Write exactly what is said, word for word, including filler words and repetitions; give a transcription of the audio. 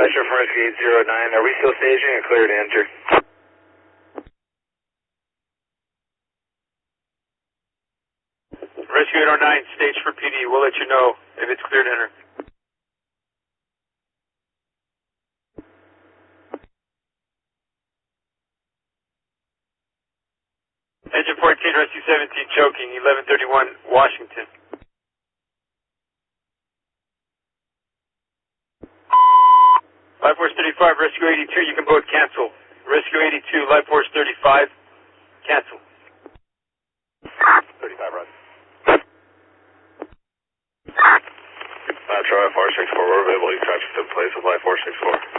Flasher from Rescue eight zero nine, are we still staging or clear to enter? Rescue eight oh nine, stage for P D. We'll let you know if it's clear to enter. Engine fourteen, Rescue seventeen, choking, eleven thirty-one, Washington. Life Force thirty-five, Rescue eighty-two, you can both cancel. Rescue eighty-two, Life Force thirty-five, cancel. thirty-five, run. Uh, Troy, Life Force six four, we're available. You touch in place with Life Force six four.